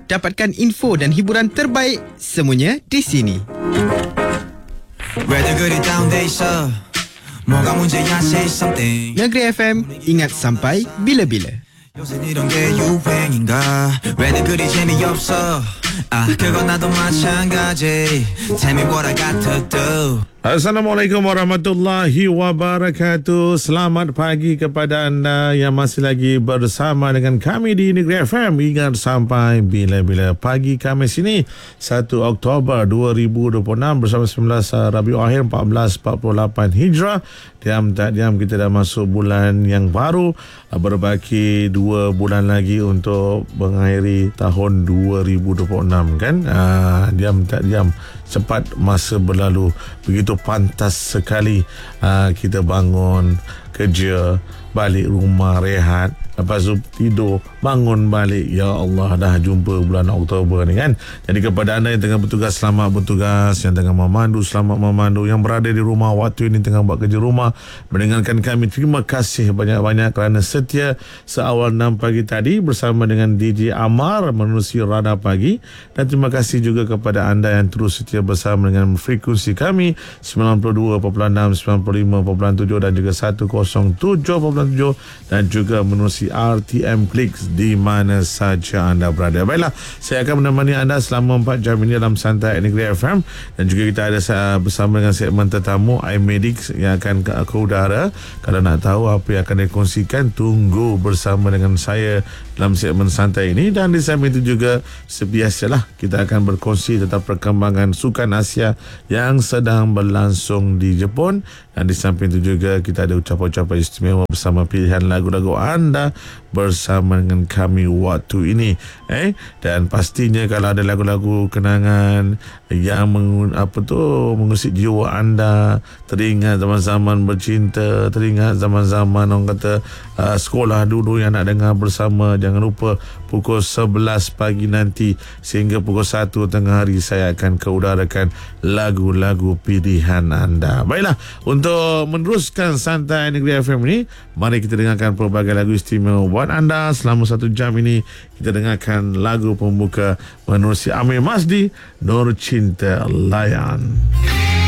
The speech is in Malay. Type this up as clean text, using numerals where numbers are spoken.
Dapatkan info dan hiburan terbaik semuanya di sini. Negeri FM, ingat sampai bila-bila. 요새 이런 게 유행인가 왜들 그리 재미없어 그건 나도 마찬가지 Tell me what I got to do. Assalamualaikum warahmatullahi wabarakatuh. Selamat pagi kepada anda yang masih lagi bersama dengan kami di Negeri FM. Ingat sampai bila-bila. Pagi Khamis ini 1 Oktober 2026 bersama 19 Rabiul Akhir 1448 Hijrah. Diam tak diam kita dah masuk bulan yang baru, berbaki 2 bulan lagi untuk mengakhiri tahun 2026 kan. Diam tak diam cepat masa berlalu. Begitu pantas sekali kita bangun kerja, balik rumah rehat, lepas tu tidur, bangun balik. Ya Allah, dah jumpa bulan Oktober ni kan. Jadi kepada anda yang tengah bertugas, selamat bertugas. Yang tengah memandu, selamat memandu. Yang berada di rumah waktu ini tengah buat kerja rumah, mendengarkan kami, terima kasih banyak-banyak kerana setia seawal 6 pagi tadi bersama dengan DJ Amar menerusi Radar Pagi. Dan terima kasih juga kepada anda yang terus setia bersama dengan frekuensi kami 92.6, 95.7 dan juga 107.7 dan juga menerusi RTM Clicks di mana saja anda berada. Baiklah, saya akan menemani anda selama 4 jam ini dalam Santai Negeri FM, dan juga kita ada bersama dengan segmen tetamu iMedics yang akan ke udara. Kalau nak tahu apa yang akan dikongsikan, tunggu bersama dengan saya dalam segmen santai ini. Dan di samping itu juga sebiasalah kita akan berkongsi tentang perkembangan sukan Asia yang sedang berlangsung di Jepun. Dan di samping itu juga kita ada ucapan-ucapan istimewa bersama pilihan lagu-lagu anda bersama dengan kami waktu ini. Dan pastinya kalau ada lagu-lagu kenangan yang mengusik jiwa anda, teringat zaman-zaman bercinta, teringat zaman-zaman orang kata sekolah dulu yang nak dengar bersama, jangan lupa pukul 11 pagi nanti sehingga pukul 1 tengah hari saya akan keudarakan lagu-lagu pilihan anda. Baiklah, untuk meneruskan Santai Negeri FM ini, mari kita dengarkan pelbagai lagu istimewa buat anda. Selama 1 jam ini kita dengarkan lagu pembuka menerusi Amir Masdi, Nur Cinta Layan.